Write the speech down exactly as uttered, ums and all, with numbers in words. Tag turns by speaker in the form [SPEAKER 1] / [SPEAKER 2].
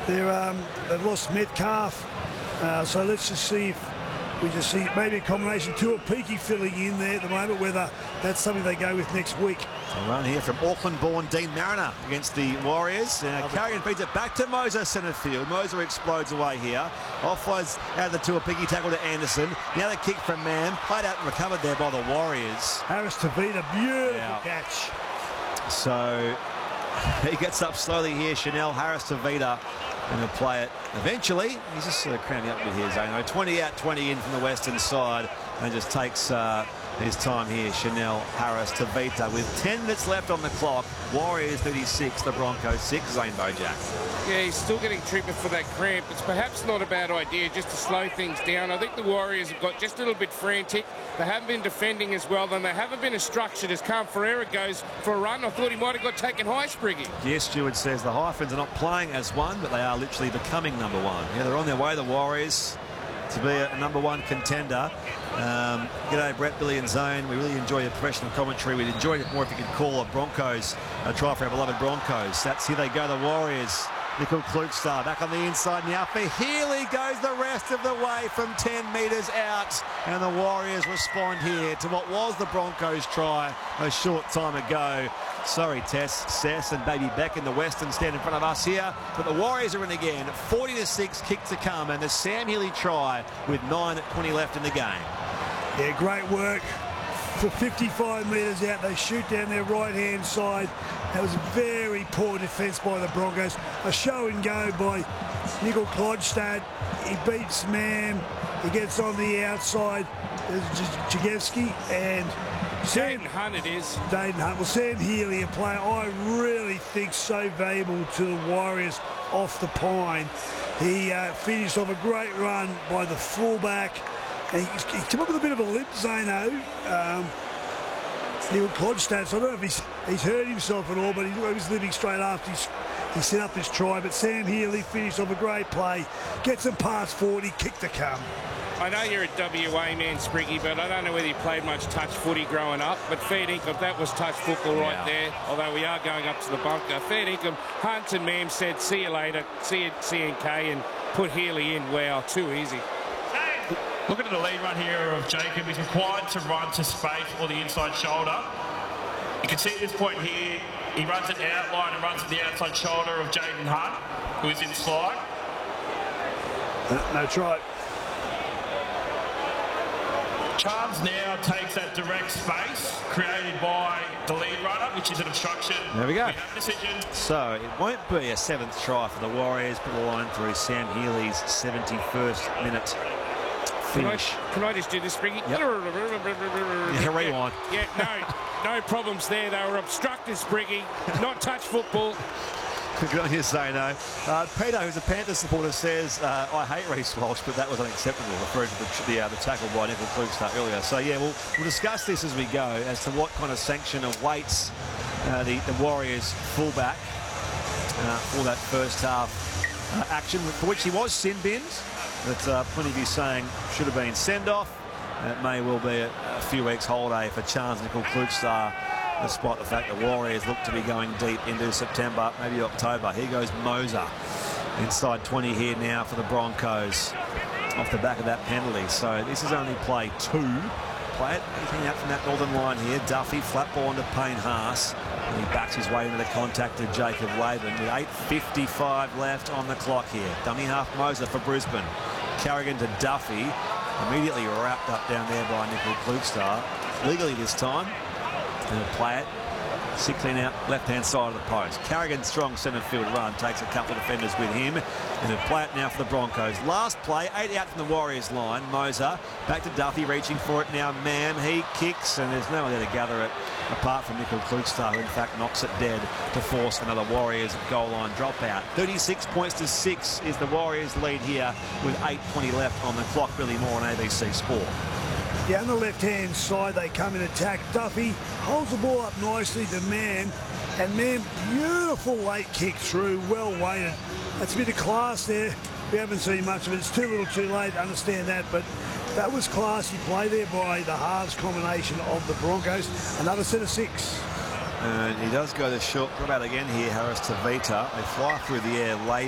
[SPEAKER 1] They're, um, they've lost Metcalf, uh, so let's just see if we just see maybe a combination, two of Peaky filling in there at the moment, whether that's something they go with next week.
[SPEAKER 2] A run here from Auckland-born Dean Mariner against the Warriors. Uh, Carrigan feeds it back to Moser, centre field. Moser explodes away here. Offloads out of the two of Peaky, tackle to Anderson. Now the kick from Mann, played out and recovered there by the Warriors.
[SPEAKER 1] Harris Tavita, beautiful
[SPEAKER 2] yeah.
[SPEAKER 1] catch.
[SPEAKER 2] So he gets up slowly here. Chanel Harris Tavita going to play it eventually. He's just sort of cramming up with his own. twenty out, twenty in from the western side, and just takes uh, his time here. Chanel Harris Tavita with ten minutes left on the clock. Warriors thirty-six, the Broncos six. Zane Bojak.
[SPEAKER 3] Yeah, he's still getting treatment for that cramp. It's perhaps not a bad idea just to slow things down. I think the Warriors have got just a little bit frantic. They haven't been defending as well, and they haven't been as structured as Carl Ferreira goes for a run. I thought he might have got taken high, Spriggy.
[SPEAKER 2] Yes, Stewart says the Hyphens are not playing as one, but they are literally becoming number one. Yeah, they're on their way, the Warriors, to be a, a number one contender. Um, g'day, Brett, Billy and Zane. We really enjoy your professional commentary. We'd enjoy it more if you could call a Broncos a try for our beloved Broncos. That's here they go, the Warriors. Nickel Klugstar back on the inside now for Healy, goes the rest of the way from ten metres out, and the Warriors respond here to what was the Broncos try a short time ago. Sorry, Tess, Sess and Baby Beck in the Western stand in front of us here, but the Warriors are in again. forty to six, kick to come, and the Sam Healy try with nine twenty left in the game.
[SPEAKER 1] Yeah, great work. For fifty-five metres out, they shoot down their right-hand side. That was very poor defence by the Broncos. A show and go by Nickel Klodstad. He beats Mann. He gets on the outside. There's Jagewski and
[SPEAKER 3] Sam Hunt it is.
[SPEAKER 1] Dayton Hunt. Well, Sam Healy, a player I really think so valuable to the Warriors off the pine. He uh, finished off a great run by the fullback. And he, he came up with a bit of a limp, Zano. Um, Neil Klodstad, so I don't know if he's, he's hurt himself at all, but he, he was living straight after he's, he set up his try. But Sam Healy finished off a great play, gets him past forty, kick to come.
[SPEAKER 3] I know you're a W A man, Spriggy, but I don't know whether you played much touch footy growing up. But fair dinkum, that was touch football right yeah. there, although we are going up to the bunker. Fair dinkum, Hunt and Mam said, see you later, see you, C N K, and put Healy in. Wow, too easy.
[SPEAKER 4] Looking at the lead run here of Jacob, he's required to run to space or the inside shoulder. You can see at this point here, he runs an outline and runs to the outside shoulder of Jaden Hunt, who is in slide.
[SPEAKER 1] No, no try.
[SPEAKER 4] Charles now takes that direct space created by the lead runner, which is an obstruction.
[SPEAKER 2] There we go.
[SPEAKER 4] We have a decision.
[SPEAKER 2] So it won't be a seventh try for the Warriors, but the line through Sam Healy's seventy-first minute.
[SPEAKER 3] Can I, can I just do this, Spriggy?
[SPEAKER 2] Yep. Yeah, rewind.
[SPEAKER 3] Yeah, no, no problems there. They were obstructed, Spriggy, not touch football.
[SPEAKER 2] Good on you, Zano. Uh, Peter, who's a Panthers supporter, says, uh, I hate Reece Walsh, but that was unacceptable, referring to the, the, uh, the tackle by Nickel Klugstar earlier. So, yeah, we'll, we'll discuss this as we go as to what kind of sanction awaits uh, the, the Warriors fullback uh, for that first half uh, action, for which he was sin-binned. But uh, plenty of you saying should have been send-off. It may well be a, a few weeks holiday for Charles Nickel Klugstar, despite the fact the Warriors look to be going deep into September, maybe October. Here goes Moser. Inside twenty here now for the Broncos off the back of that penalty. So this is only play two. Play it, anything out from that northern line here. Duffy, flat ball into Payne Haas. And he backs his way into the contact of Jacob Laban with eight fifty-five left on the clock here. Dummy half Moser for Brisbane. Carrigan to Duffy. Immediately wrapped up down there by Nickel Klugstar. Legally this time. And he'll play it. sixteen out, left-hand side of the post. Carrigan, strong centre field run, takes a couple of defenders with him. And he'll play it now for the Broncos. Last play, eight out from the Warriors line. Moser back to Duffy, reaching for it now. Mann, he kicks, and there's no one there to gather it apart from Nickel Klugstar, who in fact knocks it dead to force another Warriors goal line dropout. thirty-six points to six is the Warriors lead here with eight twenty left on the clock. Billy Moore on A B C Sport.
[SPEAKER 1] Yeah, on the left-hand side, they come in attack. Duffy holds the ball up nicely to Mann, and Mann, beautiful late kick through, well weighted. That's a bit of class there. We haven't seen much of it. It's too little too late to understand that, but that was classy play there by the halves combination of the Broncos. Another set of six.
[SPEAKER 2] And he does go the short drop out again here, Harris Tavita. They fly through the air late